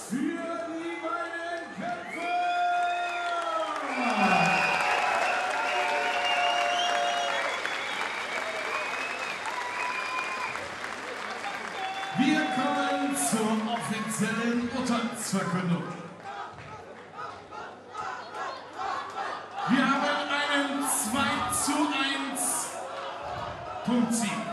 für die beiden Kämpfer! Wir kommen zur offiziellen Urteilsverkündung. Wir haben einen 2:1 Punktsieg.